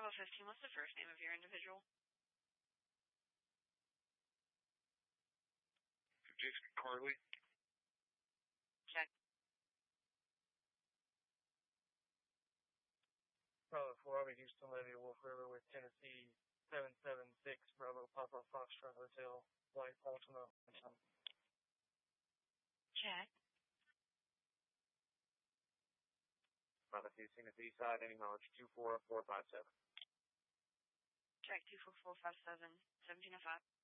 Bravo 15, what's the first name of your individual? Jason Carley. Check. Bravo 4, I'll be Houston Levy, Wolf River with Tennessee 776, Bravo Papa Foxtrot Hotel, Flight Ultima. Check. Bravo 2, Cygnus East Side, any knowledge, 24457. Check 24457, 1705.